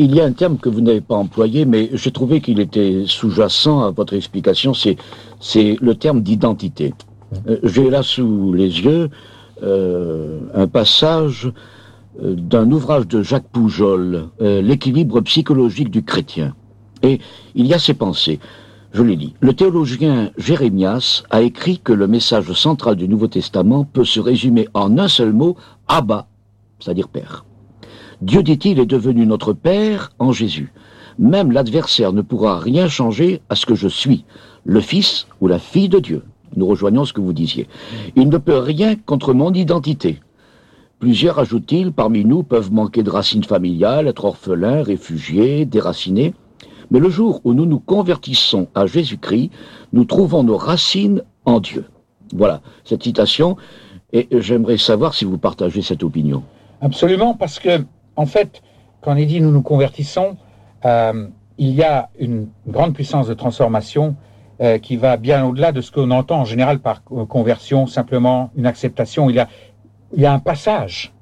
Il y a un terme que vous n'avez pas employé, mais j'ai trouvé qu'il était sous-jacent à votre explication, c'est le terme d'identité. J'ai là sous les yeux un passage d'un ouvrage de Jacques Poujol, L'équilibre psychologique du chrétien. Et il y a ces pensées. Je les lis. Le théologien Jérémias a écrit que le message central du Nouveau Testament peut se résumer en un seul mot, Abba, c'est-à-dire Père. Dieu, dit-il, est devenu notre Père en Jésus. Même l'adversaire ne pourra rien changer à ce que je suis, le Fils ou la fille de Dieu. Nous rejoignons ce que vous disiez. Il ne peut rien contre mon identité. Plusieurs, ajoute-t-il, parmi nous peuvent manquer de racines familiales, être orphelins, réfugiés, déracinés. Mais le jour où nous nous convertissons à Jésus-Christ, nous trouvons nos racines en Dieu. Voilà, cette citation, et j'aimerais savoir si vous partagez cette opinion. Absolument, parce que, en fait, quand on dit nous nous convertissons, il y a une grande puissance de transformation qui va bien au-delà de ce qu'on entend en général par conversion, simplement une acceptation. Il y a un passage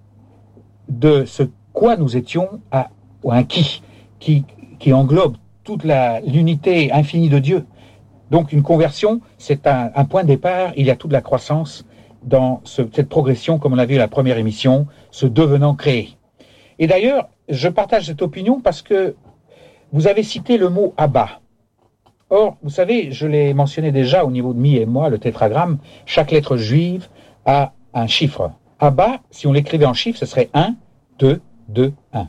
de ce quoi nous étions à un qui englobe toute l'unité infinie de Dieu. Donc une conversion, c'est un point de départ, il y a toute la croissance dans cette progression, comme on l'a vu à la première émission, ce devenant créé. Et d'ailleurs, je partage cette opinion parce que vous avez cité le mot Abba. Or, vous savez, je l'ai mentionné déjà au niveau de mi et moi, le tétragramme, chaque lettre juive a un chiffre. Abba, si on l'écrivait en chiffres, ce serait 1, 2, 2, 1.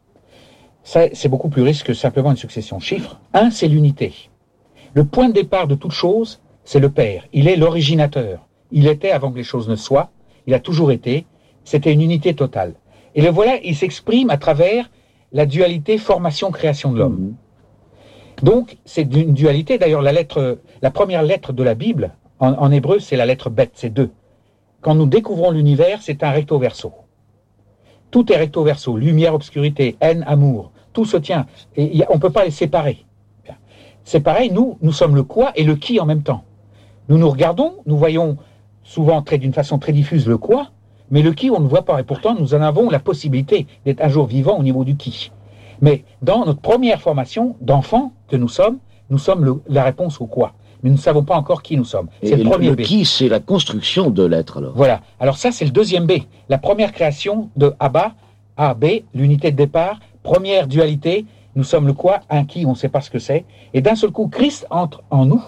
Ça, c'est beaucoup plus riche que simplement une succession de chiffres. 1, c'est l'unité. Le point de départ de toute chose, c'est le Père. Il est l'originateur. Il était avant que les choses ne soient. Il a toujours été. C'était une unité totale. Et le voilà, il s'exprime à travers la dualité formation-création de l'homme. Donc, c'est une dualité. D'ailleurs, la première lettre de la Bible, en hébreu, c'est la lettre Bet, c'est 2. Quand nous découvrons l'univers, c'est un recto verso. Tout est recto verso. Lumière, obscurité, haine, amour. Tout se tient. Et on ne peut pas les séparer. C'est pareil, nous sommes le quoi et le qui en même temps. Nous nous regardons, nous voyons souvent d'une façon très diffuse le quoi, mais le qui, on ne voit pas. Et pourtant, nous en avons la possibilité d'être un jour vivant au niveau du qui. Mais dans notre première formation d'enfant que nous sommes la réponse au quoi. Mais nous ne savons pas encore qui nous sommes. C'est le premier B. Le qui, c'est la construction de l'être, alors. Voilà. Alors ça, c'est le deuxième B. La première création de Abba, A, B, l'unité de départ, première dualité, nous sommes le quoi, un qui, on ne sait pas ce que c'est. Et d'un seul coup, Christ entre en nous,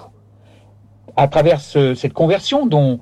à travers cette conversion dont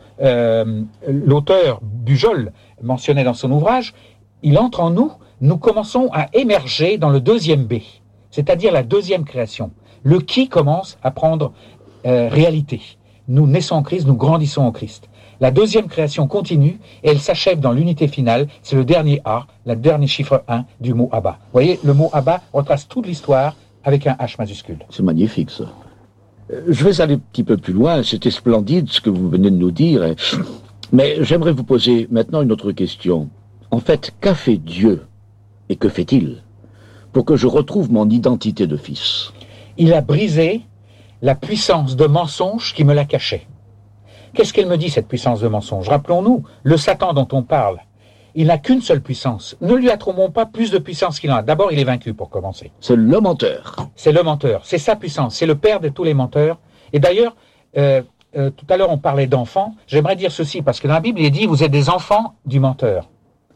l'auteur Bujol mentionnait dans son ouvrage, il entre en nous, nous commençons à émerger dans le deuxième B, c'est-à-dire la deuxième création. Le qui commence à prendre réalité. Nous naissons en Christ, nous grandissons en Christ. La deuxième création continue et elle s'achève dans l'unité finale. C'est le dernier A, le dernier chiffre 1 du mot Abba. Vous voyez, le mot Abba retrace toute l'histoire avec un H majuscule. C'est magnifique, ça. Je vais aller un petit peu plus loin. C'était splendide ce que vous venez de nous dire. Mais j'aimerais vous poser maintenant une autre question. En fait, qu'a fait Dieu et que fait-il pour que je retrouve mon identité de fils? Il a brisé la puissance de mensonge qui me la cachait. Qu'est-ce qu'elle me dit, cette puissance de mensonge? Rappelons-nous, le Satan dont on parle, il n'a qu'une seule puissance. Ne lui attribuons pas plus de puissance qu'il en a. D'abord, il est vaincu, pour commencer. C'est le menteur. C'est le menteur. C'est sa puissance. C'est le père de tous les menteurs. Et d'ailleurs, tout à l'heure, on parlait d'enfants. J'aimerais dire ceci, parce que dans la Bible, il est dit, vous êtes des enfants du menteur.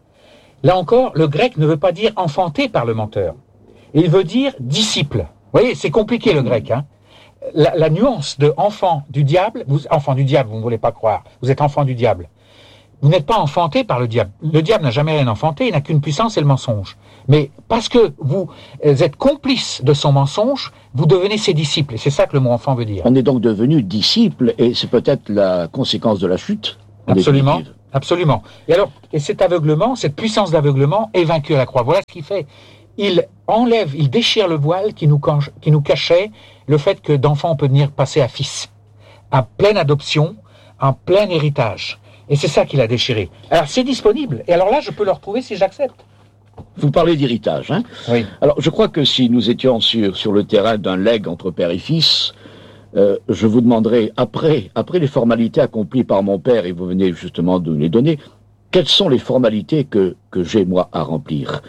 Là encore, le grec ne veut pas dire enfanté par le menteur. Il veut dire disciple. Vous voyez, c'est compliqué le grec, hein. La nuance de enfant du diable, vous ne voulez pas croire, vous êtes enfant du diable. Vous n'êtes pas enfanté par le diable. Le diable n'a jamais rien enfanté, il n'a qu'une puissance, c'est le mensonge. Mais parce que vous êtes complice de son mensonge, vous devenez ses disciples. Et c'est ça que le mot enfant veut dire. On est donc devenu disciple, et c'est peut-être la conséquence de la chute. Absolument, absolument. Et cet aveuglement, cette puissance d'aveuglement est vaincue à la croix. Voilà ce qu'il fait. Il déchire le voile qui nous cachait le fait que d'enfant on peut venir passer à fils, à pleine adoption, en plein héritage. Et c'est ça qu'il a déchiré. Alors c'est disponible. Et alors là, je peux le retrouver si j'accepte. Vous parlez d'héritage, hein? Oui. Alors je crois que si nous étions sur le terrain d'un legs entre père et fils, je vous demanderai, après les formalités accomplies par mon père, et vous venez justement de nous les donner, quelles sont les formalités que j'ai moi à remplir?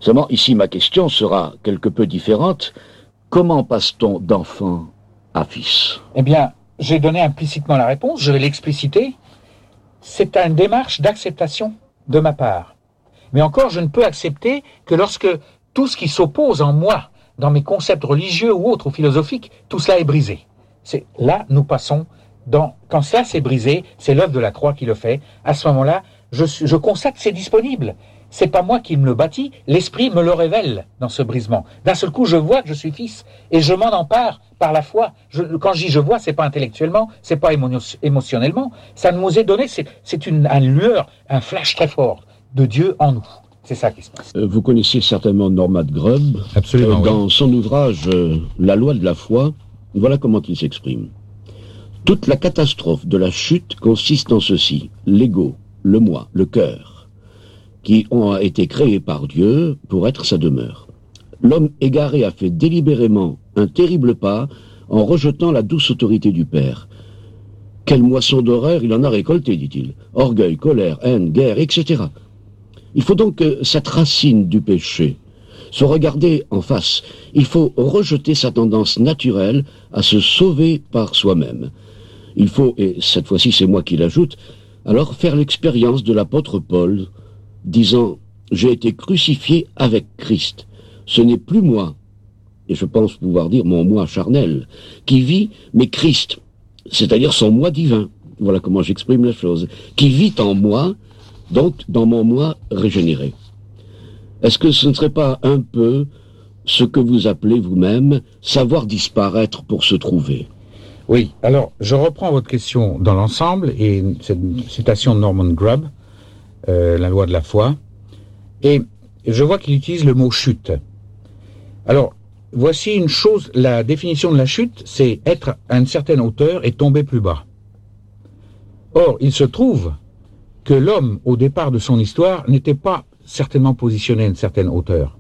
Seulement, ici, ma question sera quelque peu différente. Comment passe-t-on d'enfant à fils? Eh bien, j'ai donné implicitement la réponse, je vais l'expliciter. C'est une démarche d'acceptation de ma part. Mais encore, je ne peux accepter que lorsque tout ce qui s'oppose en moi, dans mes concepts religieux ou autres ou philosophiques, tout cela est brisé. Là, nous passons quand cela s'est brisé, c'est l'œuvre de la croix qui le fait. À ce moment-là, je constate que c'est disponible. C'est pas moi qui me le bâtis, l'Esprit me le révèle dans ce brisement. D'un seul coup, je vois que je suis fils et je m'en empare par la foi. Quand je dis je vois, c'est pas intellectuellement, c'est pas émotionnellement. Ça nous est donné, c'est une lueur, un flash très fort de Dieu en nous. C'est ça qui se passe. Vous connaissez certainement Norman Grubb. Absolument. Dans son ouvrage La loi de la foi, voilà comment il s'exprime. Toute la catastrophe de la chute consiste en ceci: l'ego, le moi, le cœur, qui ont été créés par Dieu pour être sa demeure. L'homme égaré a fait délibérément un terrible pas en rejetant la douce autorité du Père. Quelle moisson d'horreur il en a récolté, dit-il. Orgueil, colère, haine, guerre, etc. Il faut donc que cette racine du péché se regarder en face. Il faut rejeter sa tendance naturelle à se sauver par soi-même. Il faut, et cette fois-ci c'est moi qui l'ajoute, alors faire l'expérience de l'apôtre Paul, disant « J'ai été crucifié avec Christ. Ce n'est plus moi, et je pense pouvoir dire mon moi charnel, qui vit, mais Christ, c'est-à-dire son moi divin. » Voilà comment j'exprime la chose. Qui vit en moi, donc dans mon moi régénéré. Est-ce que ce ne serait pas un peu ce que vous appelez vous-même savoir disparaître pour se trouver? Oui, alors je reprends votre question dans l'ensemble, et cette citation de Norman Grubb, La loi de la foi, et je vois qu'il utilise le mot chute. Alors, voici une chose, la définition de la chute, c'est être à une certaine hauteur et tomber plus bas. Or, il se trouve que l'homme, au départ de son histoire, n'était pas certainement positionné à une certaine hauteur.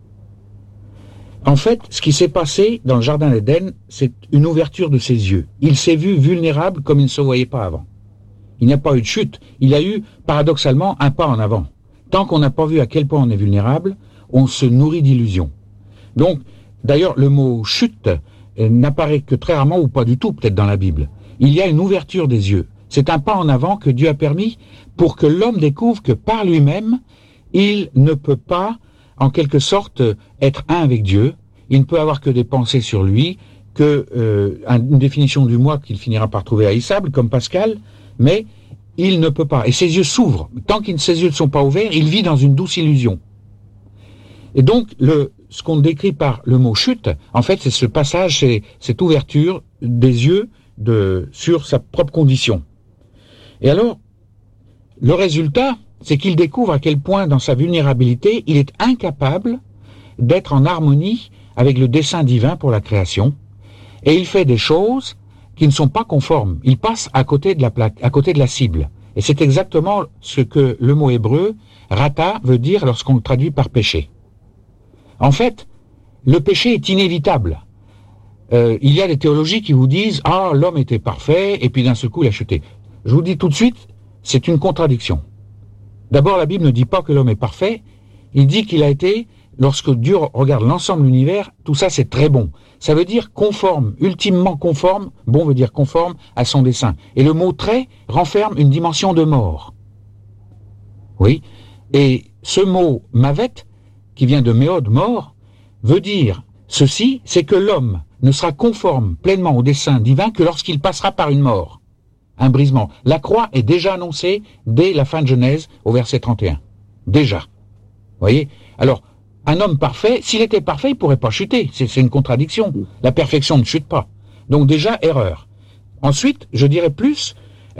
En fait, ce qui s'est passé dans le jardin d'Éden, c'est une ouverture de ses yeux. Il s'est vu vulnérable comme il ne se voyait pas avant. Il n'y a pas eu de chute, il a eu, paradoxalement, un pas en avant. Tant qu'on n'a pas vu à quel point on est vulnérable, on se nourrit d'illusions. Donc, d'ailleurs, le mot chute n'apparaît que très rarement ou pas du tout, peut-être dans la Bible. Il y a une ouverture des yeux. C'est un pas en avant que Dieu a permis pour que l'homme découvre que par lui-même, il ne peut pas, en quelque sorte, être un avec Dieu. Il ne peut avoir que des pensées sur lui, une définition du moi qu'il finira par trouver haïssable, comme Pascal, mais il ne peut pas. Et ses yeux s'ouvrent. Tant que ses yeux ne sont pas ouverts, il vit dans une douce illusion. Et donc, ce qu'on décrit par le mot chute, en fait, c'est ce passage, c'est cette ouverture des yeux sur sa propre condition. Et alors, le résultat, c'est qu'il découvre à quel point, dans sa vulnérabilité, il est incapable d'être en harmonie avec le dessein divin pour la création, et il fait des choses qui ne sont pas conformes. Il passe à côté de la plaque, à côté de la cible. Et c'est exactement ce que le mot hébreu, rata, veut dire lorsqu'on le traduit par péché. En fait, le péché est inévitable. Il y a des théologies qui vous disent « Ah, l'homme était parfait, et puis d'un seul coup, il a chuté ». Je vous dis tout de suite, c'est une contradiction. D'abord, la Bible ne dit pas que l'homme est parfait, il dit qu'il a été, lorsque Dieu regarde l'ensemble de l'univers, tout ça c'est très bon. Ça veut dire conforme, ultimement conforme, bon veut dire conforme à son dessein. Et le mot très renferme une dimension de mort. Oui, et ce mot mavet, qui vient de méod, mort, veut dire ceci, c'est que l'homme ne sera conforme pleinement au dessein divin que lorsqu'il passera par une mort. Un brisement. La croix est déjà annoncée dès la fin de Genèse au verset 31. Déjà. Vous voyez? Alors, un homme parfait, s'il était parfait, il ne pourrait pas chuter. C'est une contradiction. La perfection ne chute pas. Donc déjà, erreur. Ensuite, je dirais plus,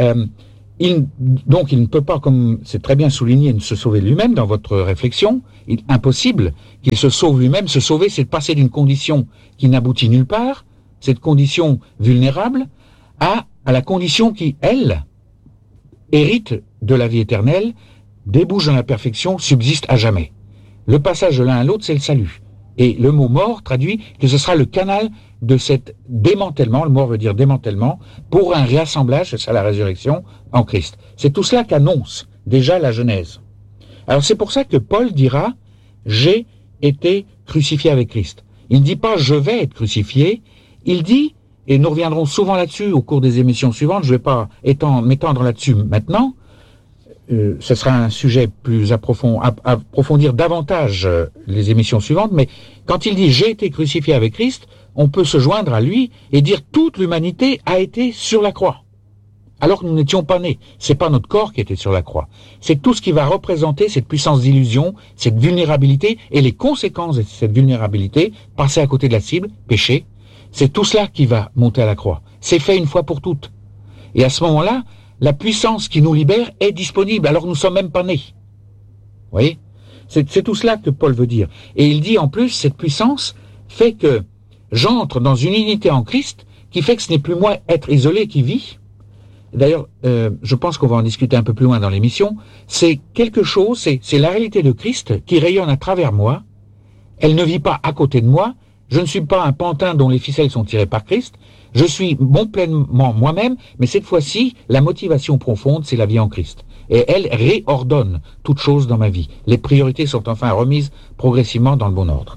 il ne peut pas, comme c'est très bien souligné, se sauver lui-même dans votre réflexion. Impossible qu'il se sauve lui-même. Se sauver, c'est de passer d'une condition qui n'aboutit nulle part, cette condition vulnérable, à la condition qui, elle, hérite de la vie éternelle, débouche dans la perfection, subsiste à jamais. Le passage de l'un à l'autre, c'est le salut. Et le mot mort traduit que ce sera le canal de cet démantèlement, le mort veut dire démantèlement, pour un réassemblage, c'est ça la résurrection, en Christ. C'est tout cela qu'annonce déjà la Genèse. Alors c'est pour ça que Paul dira « J'ai été crucifié avec Christ. Il ne dit pas « je vais être crucifié », il dit, et nous reviendrons souvent là-dessus au cours des émissions suivantes, je ne vais pas m'étendre là-dessus maintenant, ce sera un sujet plus approfondir davantage les émissions suivantes, mais quand il dit « j'ai été crucifié avec Christ », on peut se joindre à lui et dire « toute l'humanité a été sur la croix ». Alors que nous n'étions pas nés. C'est pas notre corps qui était sur la croix. C'est tout ce qui va représenter cette puissance d'illusion, cette vulnérabilité et les conséquences de cette vulnérabilité, passer à côté de la cible, péché. C'est tout cela qui va monter à la croix. C'est fait une fois pour toutes. Et à ce moment-là, la puissance qui nous libère est disponible, alors que nous ne sommes même pas nés. Vous voyez ? C'est tout cela que Paul veut dire. Et il dit en plus, cette puissance fait que j'entre dans une unité en Christ qui fait que ce n'est plus moi être isolé qui vit. D'ailleurs, je pense qu'on va en discuter un peu plus loin dans l'émission. C'est quelque chose, c'est la réalité de Christ qui rayonne à travers moi. Elle ne vit pas à côté de moi. Je ne suis pas un pantin dont les ficelles sont tirées par Christ. Je suis pleinement moi-même, mais cette fois-ci, la motivation profonde, c'est la vie en Christ. Et elle réordonne toute chose dans ma vie. Les priorités sont enfin remises progressivement dans le bon ordre.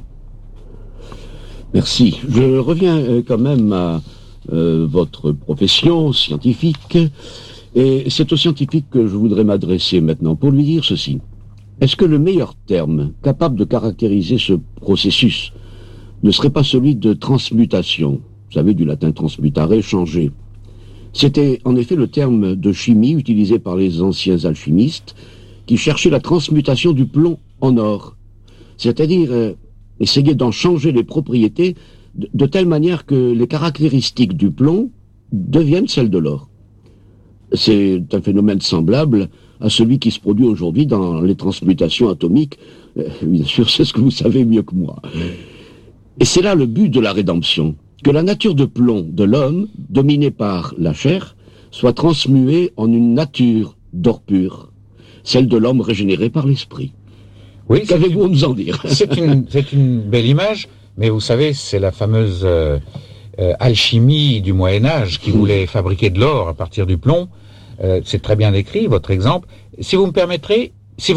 Merci. Je reviens quand même à votre profession scientifique, et c'est au scientifique que je voudrais m'adresser maintenant pour lui dire ceci. Est-ce que le meilleur terme capable de caractériser ce processus ne serait pas celui de transmutation? Vous savez, du latin transmutare, changer. C'était en effet le terme de chimie utilisé par les anciens alchimistes qui cherchaient la transmutation du plomb en or, c'est-à-dire essayer d'en changer les propriétés de telle manière que les caractéristiques du plomb deviennent celles de l'or. C'est un phénomène semblable à celui qui se produit aujourd'hui dans les transmutations atomiques. Bien sûr, c'est ce que vous savez mieux que moi. Et c'est là le but de la rédemption, que la nature de plomb de l'homme, dominée par la chair, soit transmuée en une nature d'or pur, celle de l'homme régénéré par l'esprit. Oui, qu'avez-vous à nous en dire? C'est une belle image. Mais vous savez, c'est la fameuse alchimie du Moyen-Âge qui voulait fabriquer de l'or à partir du plomb. C'est très bien décrit, votre exemple. Si vous me permettez,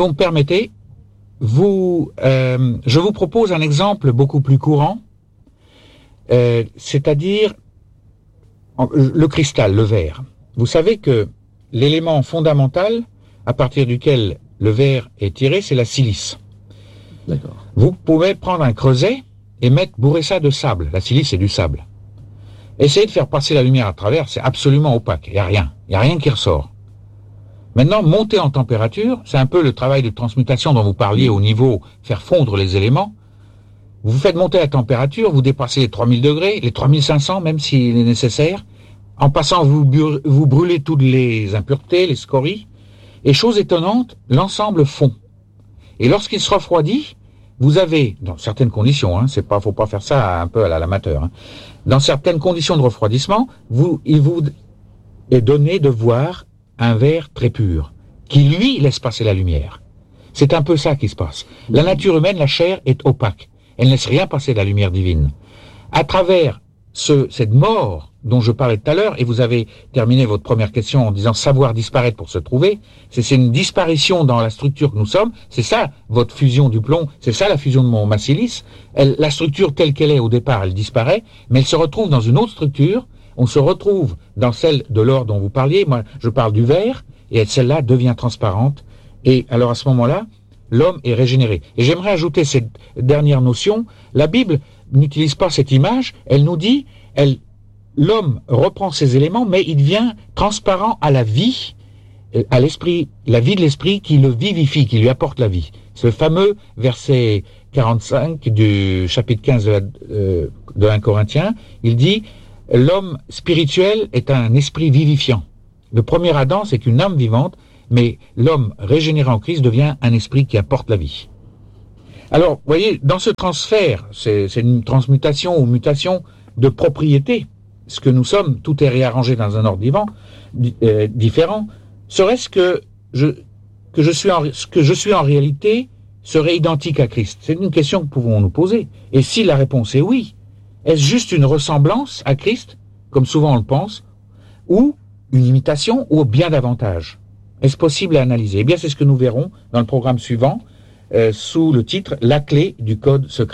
je vous propose un exemple beaucoup plus courant, c'est-à-dire le cristal, le verre. Vous savez que l'élément fondamental à partir duquel le verre est tiré, c'est la silice. D'accord. Vous pouvez prendre un creuset et bourrer ça de sable. La silice, c'est du sable. Essayez de faire passer la lumière à travers, c'est absolument opaque. Il n'y a rien qui ressort. Maintenant, monter en température, c'est un peu le travail de transmutation dont vous parliez au niveau faire fondre les éléments. Vous faites monter la température, vous dépassez les 3000 degrés, les 3500 même s'il est nécessaire. En passant, vous brûlez toutes les impuretés, les scories. Et chose étonnante, l'ensemble fond. Et lorsqu'il se refroidit, vous avez, dans certaines conditions, faut pas faire ça un peu à l'amateur, dans certaines conditions de refroidissement, il vous est donné de voir un verre très pur, qui lui laisse passer la lumière. C'est un peu ça qui se passe. La nature humaine, la chair, est opaque. Elle ne laisse rien passer de la lumière divine. À travers cette mort dont je parlais tout à l'heure, et vous avez terminé votre première question en disant savoir disparaître pour se trouver, c'est une disparition dans la structure que nous sommes, c'est ça votre fusion du plomb, c'est ça la fusion de ma silice. La structure telle qu'elle est au départ, elle disparaît, mais elle se retrouve dans une autre structure, on se retrouve dans celle de l'or dont vous parliez, moi je parle du verre, et celle-là devient transparente, et alors à ce moment-là, l'homme est régénéré. Et j'aimerais ajouter cette dernière notion, la Bible n'utilise pas cette image, elle nous dit, l'homme reprend ses éléments, mais il devient transparent à la vie, à l'esprit, la vie de l'esprit qui le vivifie, qui lui apporte la vie. Ce fameux verset 45 du chapitre 15 de 1 Corinthiens, il dit « L'homme spirituel est un esprit vivifiant ». Le premier Adam, c'est qu'une âme vivante, mais l'homme régénéré en Christ devient un esprit qui apporte la vie. Alors, vous voyez, dans ce transfert, c'est une transmutation ou mutation de propriété. Ce que nous sommes, tout est réarrangé dans un ordre différent. Serait-ce que je suis en réalité serait identique à Christ? C'est une question que pouvons nous poser. Et si la réponse est oui, est-ce juste une ressemblance à Christ, comme souvent on le pense, ou une imitation, ou bien davantage? Est-ce possible à analyser? Eh bien, c'est ce que nous verrons dans le programme suivant. sous le titre « La clé du code secret ».